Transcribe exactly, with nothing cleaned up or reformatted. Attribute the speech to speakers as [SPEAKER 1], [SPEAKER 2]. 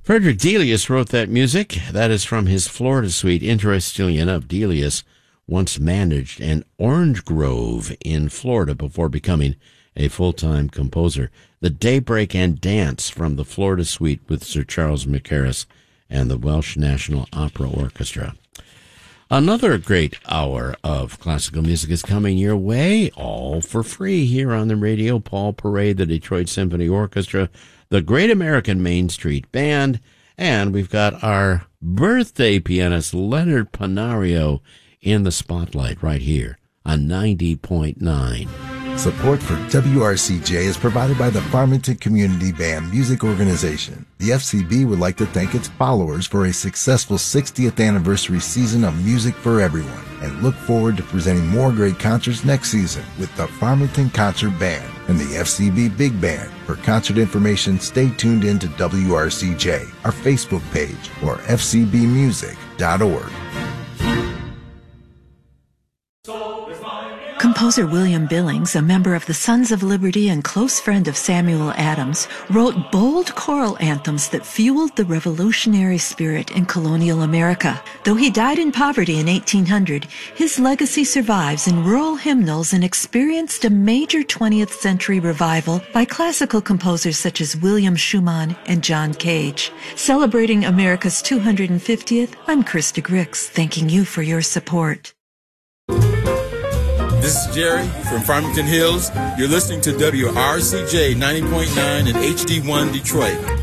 [SPEAKER 1] Frederick Delius wrote that music. That is from his Florida suite. Interestingly enough, Delius once managed an orange grove in Florida before becoming a full-time composer. The Daybreak and Dance from the Florida suite with Sir Charles Mackerras and the Welsh National Opera Orchestra. Another great hour of classical music is coming your way, all for free here on the radio. Paul Parade, the Detroit Symphony Orchestra, the Great American Main Street Band, and we've got our birthday pianist, Leonard Panario, in the spotlight right here on ninety point nine.
[SPEAKER 2] Support for W R C J is provided by the Farmington Community Band Music Organization. The F C B would like to thank its followers for a successful sixtieth anniversary season of music for everyone and look forward to presenting more great concerts next season with the Farmington Concert Band and the F C B Big Band. For concert information, stay tuned in to W R C J, our Facebook page, or f c b music dot org.
[SPEAKER 3] Composer William Billings, a member of the Sons of Liberty and close friend of Samuel Adams, wrote bold choral anthems that fueled the revolutionary spirit in colonial America. Though he died in poverty in eighteen hundred, his legacy survives in rural hymnals and experienced a major twentieth century revival by classical composers such as William Schumann and John Cage. Celebrating America's two hundred fiftieth, I'm Krista Grix, thanking you for your support.
[SPEAKER 4] This is Jerry from Farmington Hills. You're listening to W R C J ninety point nine and H D one Detroit.